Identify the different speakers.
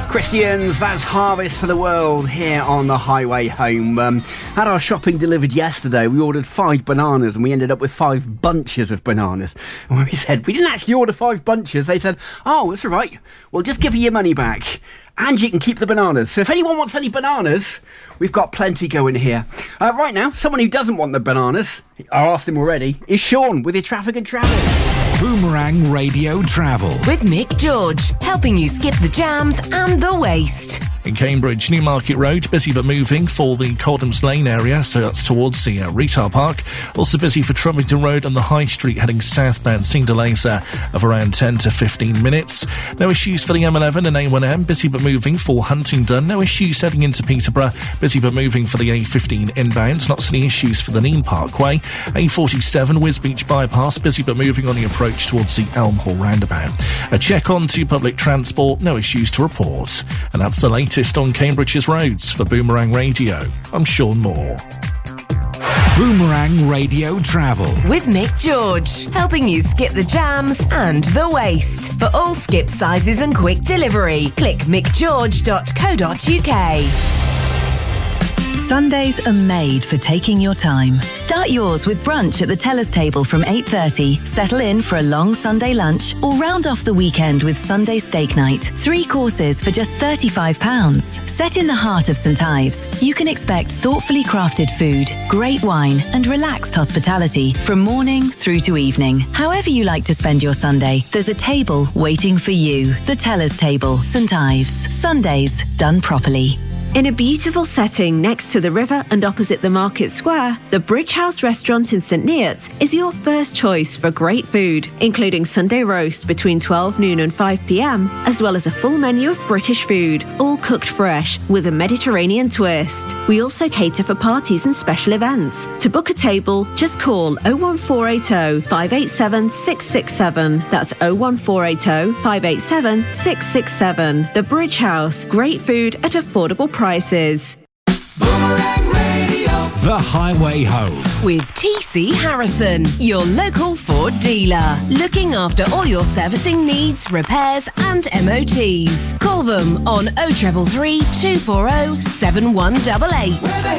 Speaker 1: Christians, that's Harvest for the World here on the highway home. Had our shopping delivered yesterday. We ordered 5 bananas and we ended up with 5 bunches of bananas. And when we said we didn't actually order 5 bunches, they said, oh, it's all right, we'll just give you your money back and you can keep the bananas. So if anyone wants any bananas, we've got plenty going here. Right now, someone who doesn't want the bananas, I asked him already, is Sean with your traffic and travel.
Speaker 2: Boomerang Radio Travel
Speaker 3: with Mick George, helping you skip the jams and the waste.
Speaker 4: In Cambridge, Newmarket Road, busy but moving for the Coldham's Lane area, so that's towards the retail park. Also busy for Trumpington Road and the High Street heading southbound, seeing delays there of around 10 to 15 minutes. No issues for the M11 and A1M, busy but moving for Huntingdon. No issues heading into Peterborough, busy but moving for the A15 inbound. Not any issues for the Neen Parkway. A47 Wisbeach Bypass, busy but moving on the approach towards the Elm Hall roundabout. A check on to public transport, no issues to report. And that's the latest on Cambridge's roads. For Boomerang Radio, I'm Sean Moore.
Speaker 2: Boomerang Radio Travel
Speaker 3: with Mick George, helping you skip the jams and the waste. For all skip sizes and quick delivery, click mickgeorge.co.uk.
Speaker 5: Sundays are made for taking your time. Start yours with brunch at the Teller's Table from 8:30. Settle in for a long Sunday lunch or round off the weekend with Sunday steak night. 3 courses for just £35. Set in the heart of St Ives, you can expect thoughtfully crafted food, great wine and relaxed hospitality from morning through to evening. However you like to spend your Sunday, there's a table waiting for you. The Teller's Table, St Ives. Sundays done properly.
Speaker 6: In a beautiful setting next to the river and opposite the Market Square, the Bridge House restaurant in St Neots is your first choice for great food, including Sunday roast between 12 noon and 5 p.m, as well as a full menu of British food, all cooked fresh with a Mediterranean twist. We also cater for parties and special events. To book a table, just call 01480 587 667. That's 01480 587 667. The Bridge House, great food at affordable prices.
Speaker 2: Boomerang Radio, the highway home
Speaker 3: with TC Harrison, your local Ford dealer, looking after all your servicing needs, repairs and MOTs. Call them on 0333 240 7188.